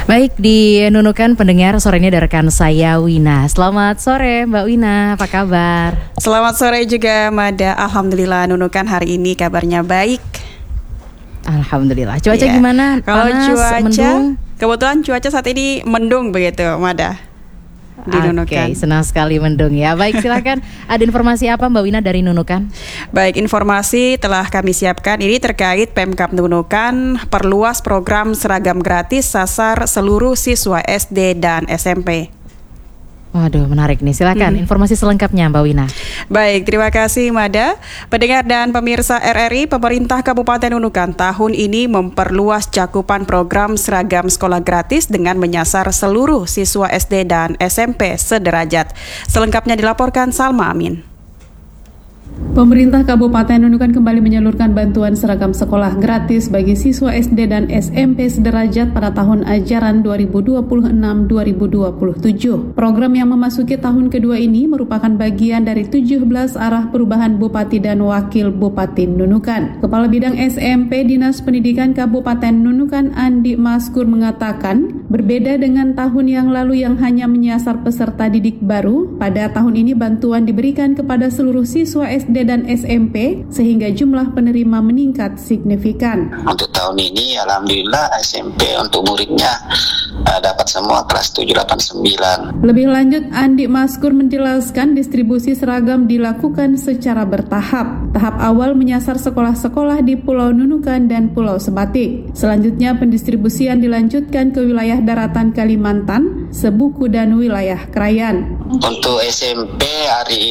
Baik, di Nunukan pendengar, sore ini ada rekan saya Wina. Selamat sore Mbak Wina, apa kabar? Selamat sore juga Mada. Alhamdulillah Nunukan hari ini kabarnya baik. Alhamdulillah. Cuaca gimana? Kalau Panas, cuaca, mendung? kebetulan cuaca saat ini mendung begitu Mada. Oke, senang sekali mendung ya. Baik, silakan. Ada informasi apa Mbak Wina dari Nunukan? Baik, informasi telah kami siapkan ini terkait Pemkab Nunukan perluas program seragam gratis sasar seluruh siswa SD dan SMP. Waduh, menarik nih. Silakan informasi selengkapnya Mbak Wina. Baik, terima kasih Mada. Pendengar dan pemirsa RRI, pemerintah Kabupaten Nunukan tahun ini memperluas cakupan program seragam sekolah gratis dengan menyasar seluruh siswa SD dan SMP sederajat. Selengkapnya dilaporkan Salma Amin. Pemerintah Kabupaten Nunukan kembali menyalurkan bantuan seragam sekolah gratis bagi siswa SD dan SMP sederajat pada tahun ajaran 2026-2027. Program yang memasuki tahun kedua ini merupakan bagian dari 17 arah perubahan Bupati dan Wakil Bupati Nunukan. Kepala Bidang SMP Dinas Pendidikan Kabupaten Nunukan Andi Maskur mengatakan, berbeda dengan tahun yang lalu yang hanya menyasar peserta didik baru, pada tahun ini bantuan diberikan kepada seluruh siswa SD dan SMP sehingga jumlah penerima meningkat signifikan. Untuk tahun ini alhamdulillah SMP untuk muridnya dapat semua kelas 7, 8, 9. Lebih lanjut, Andi Maskur menjelaskan distribusi seragam dilakukan secara bertahap. Tahap awal menyasar sekolah-sekolah di Pulau Nunukan dan Pulau Sebatik. Selanjutnya pendistribusian dilanjutkan ke wilayah daratan Kalimantan, Sebuku dan wilayah Krayan. Untuk SMP hari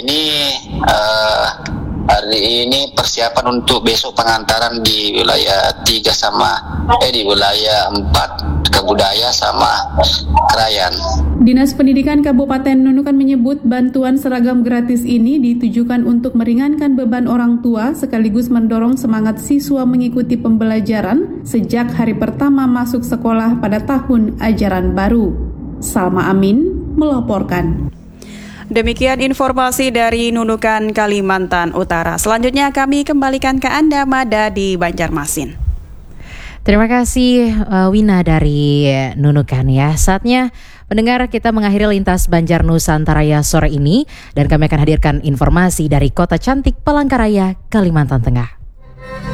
ini persiapan untuk besok pengantaran di wilayah 3 di wilayah 4 Kebudaya sama Krayan. Dinas Pendidikan Kabupaten Nunukan menyebut bantuan seragam gratis ini ditujukan untuk meringankan beban orang tua sekaligus mendorong semangat siswa mengikuti pembelajaran sejak hari pertama masuk sekolah pada tahun ajaran baru. Salma Amin melaporkan. Demikian informasi dari Nunukan, Kalimantan Utara. Selanjutnya kami kembalikan ke Anda, Mada, di Banjarmasin. Terima kasih Wina dari Nunukan ya. Saatnya pendengar kita mengakhiri lintas Banjar Nusantara sore ini. Dan kami akan hadirkan informasi dari Kota Cantik Palangkaraya, Kalimantan Tengah.